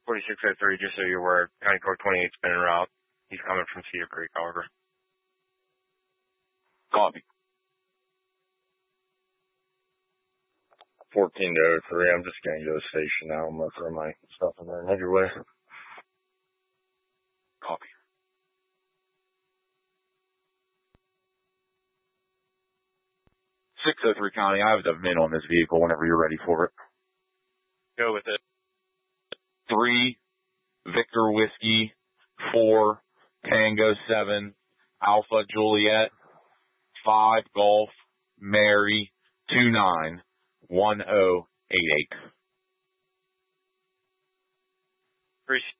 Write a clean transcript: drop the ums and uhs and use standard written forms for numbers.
4603, just so you're aware, County Code 28 spinning route. He's coming from Cedar Creek, however. Copy. 14-03, I'm just going to go to the station now. I'm going to throw my stuff in there and head your way. Copy. .603 County, I have the VIN on this vehicle whenever you're ready for it. Go with it. 3 Victor Whiskey 4 Tango 7 Alpha Juliet 5 Golf Mary 291088. Appreciate